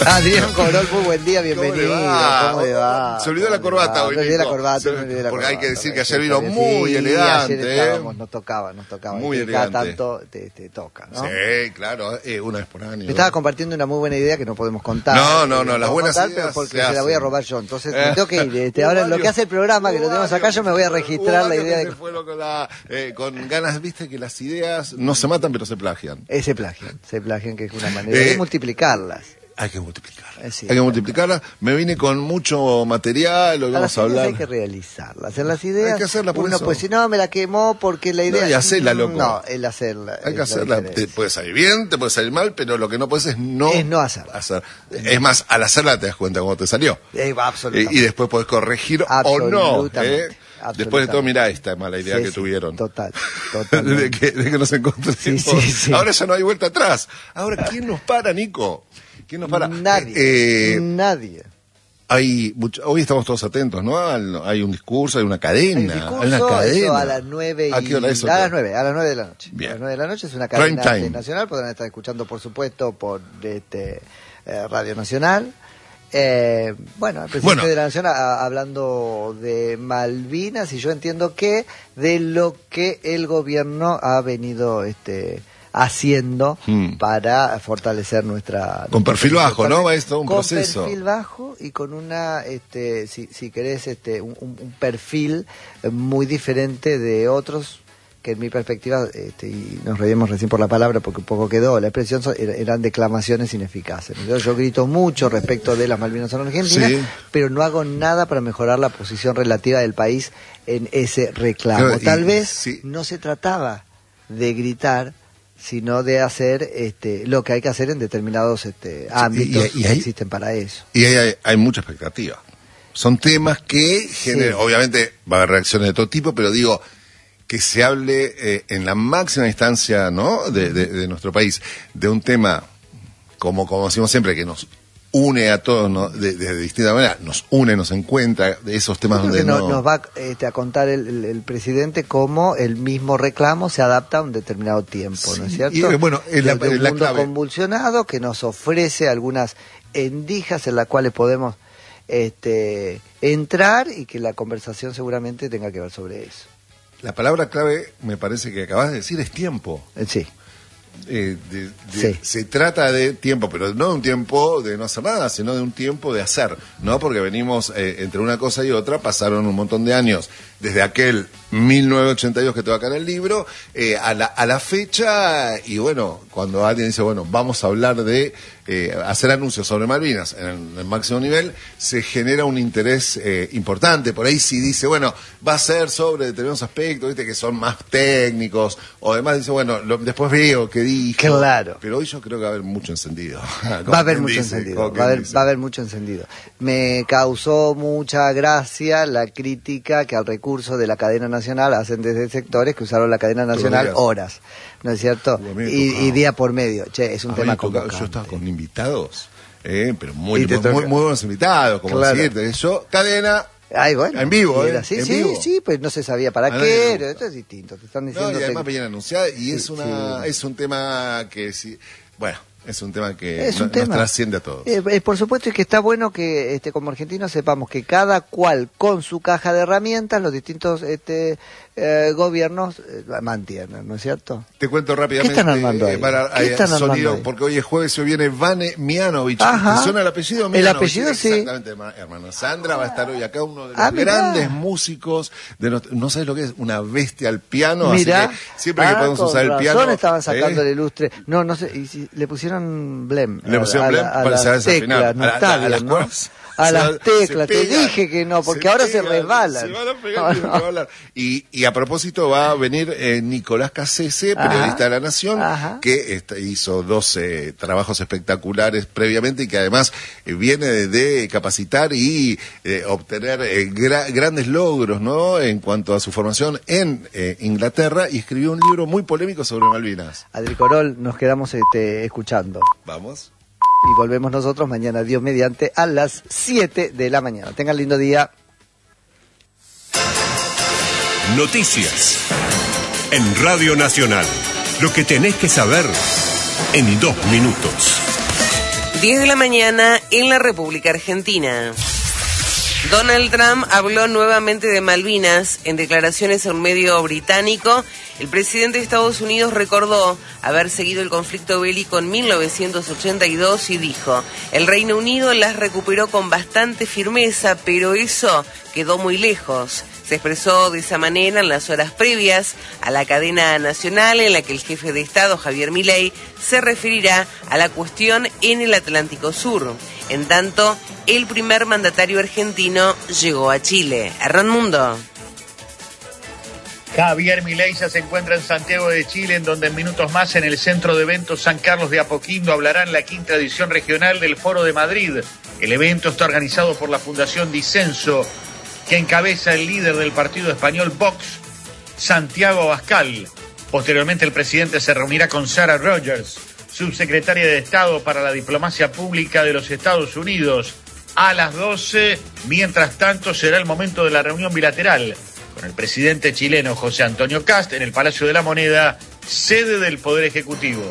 Adrián Corol, muy buen día, bienvenido. ¿Cómo le va? Se olvidó la corbata hoy. Me olvidé la corbata, porque hay que decir que ayer vino muy elegante. Ayer nos tocaba. Muy elegante. Cada tanto te toca, ¿no? Sí, claro, una vez por año. Me estaba compartiendo una muy buena idea que no podemos contar. No, las buenas ideas pero porque se la voy a robar yo. Entonces me tengo que ir. Ahora lo que hace el programa, que lo tenemos acá, yo me voy a registrar la idea de... Con ganas, viste, que las ideas no se matan, pero se plagian. Se plagian, que es una manera de multiplicarlas. Hay que multiplicarlas. Hay que multiplicarlas. Me vine con mucho material, hoy vamos a hablar. Hay que realizarlas. En las ideas, hay que hacerla por uno eso. Pues si no, me la quemó porque la idea... No, y hacerla, loco. No, el hacerla. Hay que hacerla. Te puede salir bien, te puede salir mal, pero lo que no puedes es no hacerla. Es más, al hacerla te das cuenta cómo te salió. Absolutamente. Y después podés corregir o no. Después de todo, mirá esta mala idea que tuvieron. Total. de que nos encontremos. Sí. Ahora ya no hay vuelta atrás. Ahora, ¿quién nos para, Nico? ¿Quién nos para? Nadie. Hoy estamos todos atentos, ¿no? Hay un discurso, hay una cadena. Hay una cadena. Eso a las 9 ¿A qué hora es? A las 9 de la noche. Bien. A las 9 de la noche es una cadena nacional. Podrán estar escuchando, por supuesto, por Radio Nacional. El presidente de la Nación hablando de Malvinas, y yo entiendo que de lo que el gobierno ha venido haciendo para fortalecer nuestra... Con perfil bajo, ¿no? Es todo un proceso. Con perfil bajo y con una, si querés, un perfil muy diferente de otros, que en mi perspectiva, y nos reímos recién por la palabra porque un poco quedó, la expresión eran declamaciones ineficaces. Entonces, yo grito mucho respecto de las Malvinas en Argentina, pero no hago nada para mejorar la posición relativa del país en ese reclamo. Claro, tal vez no se trataba de gritar, sino de hacer lo que hay que hacer en determinados ámbitos que existen para eso. Y hay mucha expectativa. Son temas que generan, obviamente va a haber reacciones de todo tipo, pero digo, que se hable en la máxima instancia, ¿no?, de nuestro país, de un tema, como decimos siempre, que nos une a todos, ¿no?, de distinta manera, nos une, nos encuentra, de esos temas donde nos va a contar el presidente cómo el mismo reclamo se adapta a un determinado tiempo, ¿no es cierto? Y bueno, un mundo convulsionado que nos ofrece algunas endijas en las cuales podemos entrar, y que la conversación seguramente tenga que ver sobre eso. La palabra clave, me parece que acabas de decir, es tiempo. Sí. Se trata de tiempo, pero no de un tiempo de no hacer nada, sino de un tiempo de hacer, ¿no? Porque venimos, entre una cosa y otra, pasaron un montón de años, desde aquel 1982 que te va acá en el libro, a la fecha, y bueno, cuando alguien dice, bueno, vamos a hablar de hacer anuncios sobre Malvinas en el máximo nivel, se genera un interés importante. Por ahí si dice, bueno, va a ser sobre determinados aspectos, viste, que son más técnicos, o además dice, bueno, después veo que dijo. Claro. Pero hoy yo creo que va a haber mucho encendido. Va a haber mucho encendido. Va a haber mucho encendido. Me causó mucha gracia la crítica que al recurso de la cadena nacional hacen desde sectores que usaron la cadena nacional horas, ¿no es cierto? Y día por medio. Che, es un tema convocante. Yo estaba con invitados, pero muy buenos invitados, como decirte. Yo, cadena... en vivo, Sí, pues no se sabía para qué, esto es distinto. Te están diciendo y además venían anunciadas, y es un tema que es un tema que nos trasciende a todos. Por supuesto, es que está bueno que como argentinos sepamos que cada cual con su caja de herramientas, los distintos gobiernos mantienen, ¿no es cierto? Te cuento rápidamente. ¿Qué están armando ahí? Sonido, porque hoy es jueves, hoy viene Vane Mianovich. ¿Te suena el apellido? Mianovich? El apellido, sí. Exactamente, hermana Sandra va a estar hoy acá, uno de los grandes músicos, no sabes lo que es, una bestia al piano, así que siempre que podemos usar el piano. Estaban sacando el ilustre. No sé, y si le pusieron blem. Le pusieron blem para saber desafinar. A las cuerdas. A las teclas, te dije que no, porque ahora se resbalan. Se van a pegar y resbalan. Y a propósito va a venir Nicolás Cassese, periodista de La Nación, que hizo 12 trabajos espectaculares previamente, y que además viene de capacitar y obtener grandes logros, ¿no?, en cuanto a su formación en Inglaterra, y escribió un libro muy polémico sobre Malvinas. Adri Corol, nos quedamos escuchando. Vamos. Y volvemos nosotros mañana, Dios mediante, a las 7 de la mañana. Tengan lindo día. Noticias en Radio Nacional. Lo que tenés que saber en 2 minutos. 10 de la mañana en la República Argentina. Donald Trump habló nuevamente de Malvinas. En declaraciones a un medio británico, el presidente de Estados Unidos recordó haber seguido el conflicto bélico en 1982 y dijo: el Reino Unido las recuperó con bastante firmeza, pero eso quedó muy lejos. Se expresó de esa manera en las horas previas a la cadena nacional en la que el jefe de Estado, Javier Milei, se referirá a la cuestión en el Atlántico Sur. En tanto, el primer mandatario argentino llegó a Chile. Hernán Mundo. Javier Milei ya se encuentra en Santiago de Chile, en donde en minutos más en el Centro de Eventos San Carlos de Apoquindo hablará en la 5ª edición regional del Foro de Madrid. El evento está organizado por la Fundación Disenso, que encabeza el líder del partido español Vox, Santiago Abascal. Posteriormente el presidente se reunirá con Sarah Rogers, subsecretaria de Estado para la Diplomacia Pública de los Estados Unidos, a las 12. Mientras tanto será el momento de la reunión bilateral con el presidente chileno José Antonio Kast en el Palacio de la Moneda, sede del Poder Ejecutivo.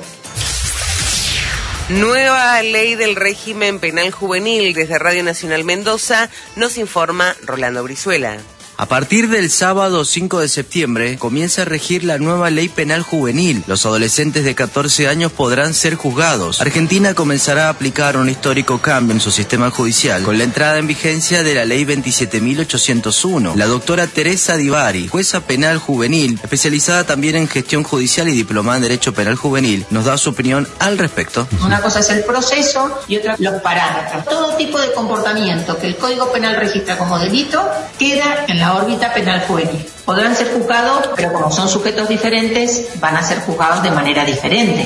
Nueva ley del régimen penal juvenil. Desde Radio Nacional Mendoza nos informa Rolando Brizuela. A partir del sábado 5 de septiembre comienza a regir la nueva ley penal juvenil. Los adolescentes de 14 años podrán ser juzgados. Argentina comenzará a aplicar un histórico cambio en su sistema judicial con la entrada en vigencia de la ley 27.801. La doctora Teresa Divari, jueza penal juvenil, especializada también en gestión judicial y diplomada en Derecho Penal Juvenil, nos da su opinión al respecto. Una cosa es el proceso y otra los parámetros. Todo tipo de comportamiento que el Código Penal registra como delito queda en la órbita penal juvenil. Podrán ser juzgados, pero como son sujetos diferentes, van a ser juzgados de manera diferente.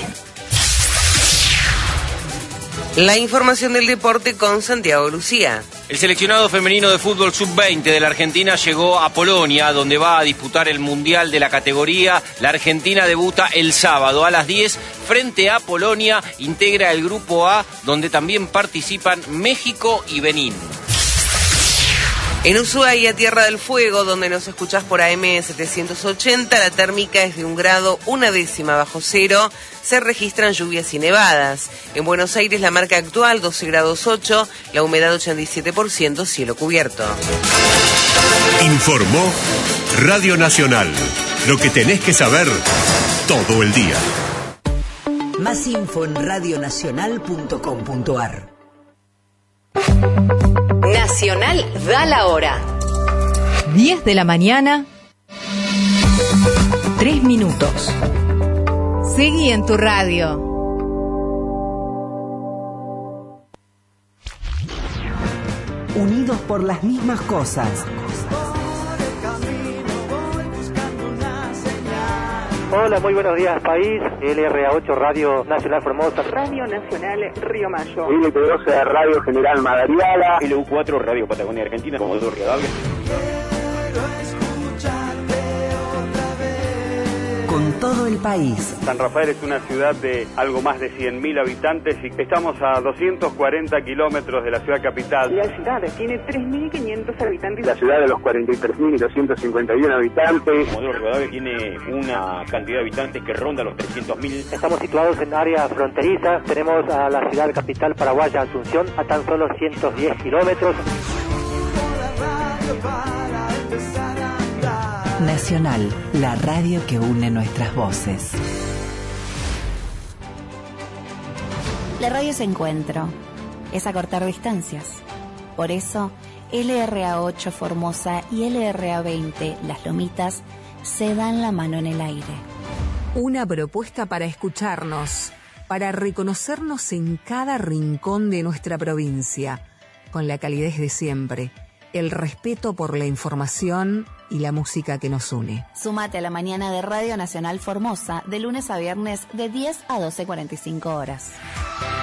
La información del deporte con Santiago Lucía. El seleccionado femenino de fútbol sub-20 de la Argentina llegó a Polonia, donde va a disputar el Mundial de la categoría. La Argentina debuta el sábado a las 10 frente a Polonia. Integra el Grupo A, donde también participan México y Benín. En Ushuaia, Tierra del Fuego, donde nos escuchás por AM 780, la térmica es de 1 grado 1/10 bajo cero. Se registran lluvias y nevadas. En Buenos Aires, la marca actual 12 grados 8, la humedad 87%, cielo cubierto. Informó Radio Nacional. Lo que tenés que saber todo el día. Más info en radionacional.com.ar. Nacional da la hora. 10 de la mañana, 3 minutos. Seguí en tu radio. Unidos por las mismas cosas. Hola, muy buenos días, país. LRA8 Radio Nacional Formosa. Radio Nacional Río Mayo. L12 Radio General Madariaga. LU4 Radio Patagonia Argentina. Comodoro Rivadavia. Con todo el país. San Rafael es una ciudad de algo más de 100.000 habitantes y estamos a 240 kilómetros de la ciudad capital. La ciudad tiene 3.500 habitantes. La ciudad de los 43.251 habitantes. Comodoro Rivadavia tiene una cantidad de habitantes que ronda los 300.000. Estamos situados en área fronteriza. Tenemos a la ciudad capital paraguaya, Asunción, a tan solo 110 kilómetros. Nacional, la radio que une nuestras voces. La radio es encuentro, es acortar distancias. Por eso, LRA8 Formosa y LRA20 Las Lomitas se dan la mano en el aire. Una propuesta para escucharnos, para reconocernos en cada rincón de nuestra provincia, con la calidez de siempre, el respeto por la información y la música que nos une. Súmate a la mañana de Radio Nacional Formosa, de lunes a viernes, de 10 a 12:45 horas.